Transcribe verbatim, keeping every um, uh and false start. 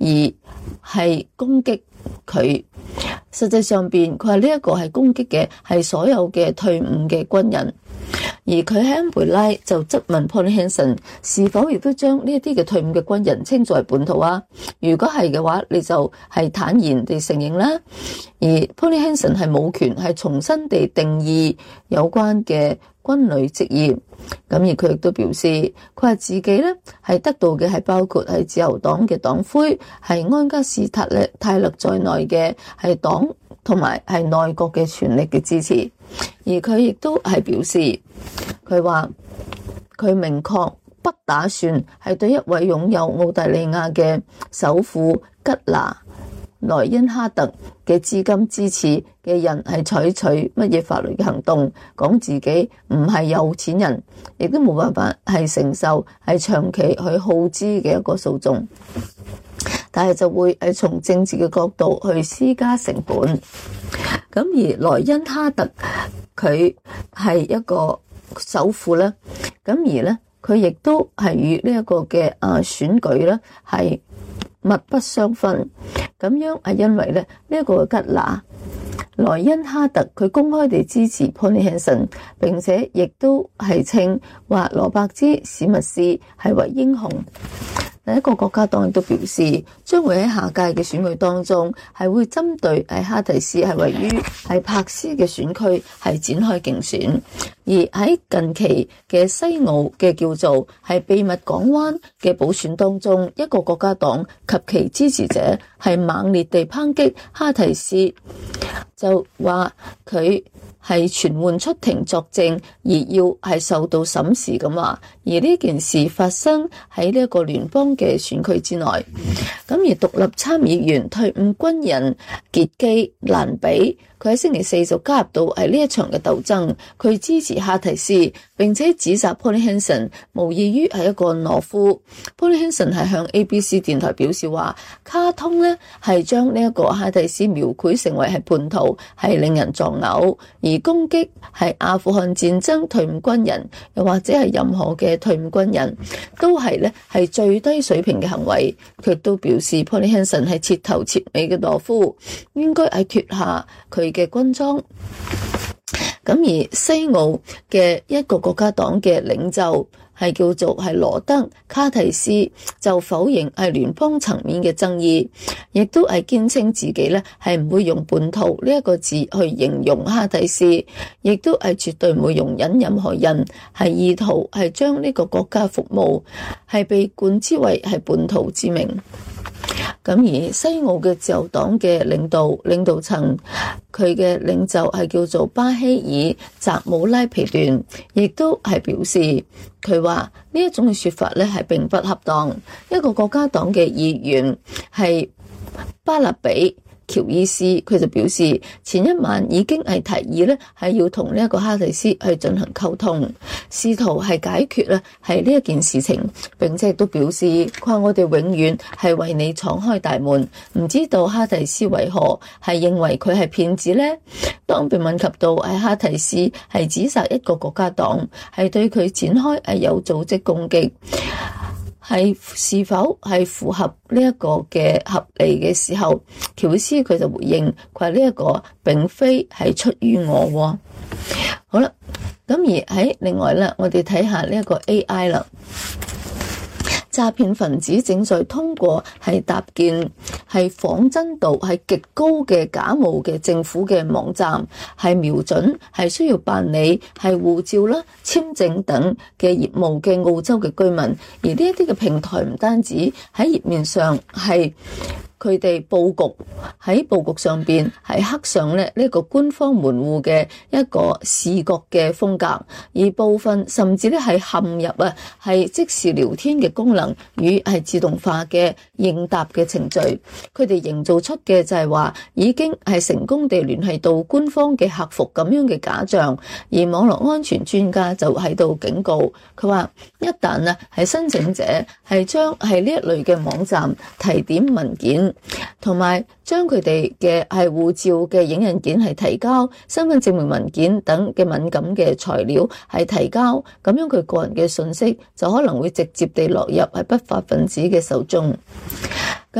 而係攻擊佢。實際上邊佢話呢一個係攻擊嘅係所有嘅退伍嘅軍人，而佢喺安培拉就質問 Pauline Hanson 是否亦都將呢一啲嘅退伍嘅軍人稱作為本土啊？如果係嘅話，你就係坦然地承認啦。而 Pauline Hanson 係冇權係重新地定義有關嘅軍旅職業。咁而佢亦都表示，佢話自己咧係得到嘅係包括係自由黨嘅黨魁係安加士塔勒泰勒在內嘅係黨同埋係內閣嘅全力嘅支持。而佢亦都係表示，佢話佢明確不打算係對一位擁有澳大利亞嘅首富吉拿萊因哈特嘅資金支持嘅人係採取乜嘢法律嘅行動，講自己唔係有錢人，亦都冇辦法係承受係長期去耗資嘅一個訴訟，但係就會係從政治嘅角度去施加成本。咁而萊因哈特佢係一個首富咧，咁而咧佢亦都係與呢一個嘅啊選舉咧係密不相分。咁樣係因為咧呢一個吉拿萊因哈特佢公開地支持 Pauline Hanson， 並且亦都係稱話羅伯茲史密斯係為英雄。另一個國家黨亦都表示，將會喺下屆嘅選舉當中係會針對喺哈提斯係位於喺柏斯嘅選區係展開競選。而喺近期嘅西澳嘅叫做係秘密港灣嘅補選當中，一個國家黨及其支持者係猛烈地抨擊哈提斯，就話佢係傳喚出庭作證，而要係受到審視咁話。而呢件事發生喺呢一個聯邦嘅選區之內。咁而獨立參議員退伍軍人傑基蘭比，佢喺星期四就加入到係呢一場嘅鬥爭，佢支持哈提斯，並且指責 Pauline Hanson 無異於係一個懦夫。Pauline Hanson 係向 A B C 電台表示話，卡通呢係將呢一個哈提斯描繪成為係叛徒，係令人作嘔，而攻擊係阿富汗戰爭退伍軍人，又或者係任何嘅退伍軍人，都係呢係最低水平嘅行為。佢亦都表示 Pauline Hanson 係徹頭徹尾嘅懦夫，應該係脫下佢嘅軍裝。咁而西澳嘅一個國家黨嘅領袖係叫做係羅德卡提斯，就否認係聯邦層面嘅爭議，亦都係堅稱自己咧係唔會用叛徒呢一個字去形容哈提斯，亦都係絕對唔會容忍任何人係意圖係將呢個國家服務係被冠之為係叛徒之名。咁而西澳嘅自由黨嘅領導領導層，佢嘅領袖係叫做巴希爾扎姆拉皮段，亦都係表示佢話呢一種嘅說法咧係並不恰當。一個國家黨嘅議員係巴勒比喬伊斯，佢就表示前一晚已經係提議咧係要同呢一個哈提斯去進行溝通，試圖係解決咧係呢一件事情，並且亦都表示佢話我哋永遠係為你敞開大門。唔知道哈提斯為何係認為佢係騙子呢？當被問及到係哈提斯係指責一個國家黨係對佢展開係有組織攻擊，係是否係符合呢一個嘅合理嘅時候，喬斯佢就回應佢話呢一個並非係出於我。好啦，咁而喺另外咧，我哋睇下呢一個 A I 啦。詐騙分子正在通過係搭建係仿真度係極高嘅假冒嘅政府嘅網站，係瞄準係需要辦理係護照啦、簽證等嘅業務嘅澳洲嘅居民。而呢一啲嘅平台唔單止喺頁面上係佢哋佈局，喺佈局上邊係刻上咧呢個官方門戶嘅一個視覺嘅風格，而部分甚至咧係嵌入啊係即時聊天嘅功能與係自動化嘅應答嘅程序。佢哋營造出嘅就係話已經係成功地聯繫到官方嘅客服咁樣嘅假象。而網絡安全專家就喺度警告佢話，一旦啊係申請者係將係呢一類嘅網站提點文件，同埋將佢哋嘅係護照嘅影印件係提交、身份證明文件等嘅敏感嘅材料係提交，咁樣佢個人嘅信息就可能會直接地落入係不法分子嘅手中。